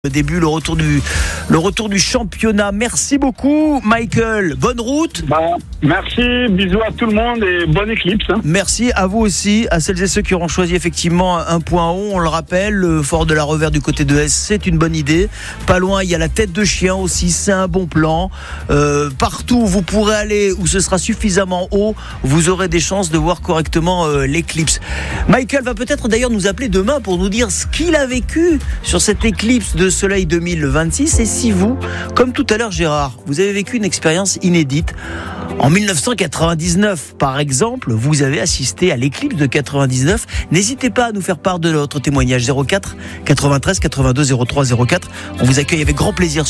Le début, le retour du championnat. Merci beaucoup, Michael. Bonne route. Merci, bisous à tout le monde et bonne éclipse. Merci à vous aussi, à celles et ceux qui auront choisi effectivement un point haut. On le rappelle, le fort de la Revers du côté de S, c'est une bonne idée. Pas loin, il y a la tête de chien aussi, c'est un bon plan. Partout où vous pourrez aller, où ce sera suffisamment haut, vous aurez des chances de voir correctement l'éclipse. Michael va peut-être d'ailleurs nous appeler demain pour nous dire ce qu'il a vécu sur cette éclipse de soleil 2026. Et si vous, comme tout à l'heure Gérard, vous avez vécu une expérience inédite en 1999 par exemple, vous avez assisté à l'éclipse de 99, n'hésitez pas à nous faire part de votre témoignage. 04 93 82 03 04. On vous accueille avec grand plaisir.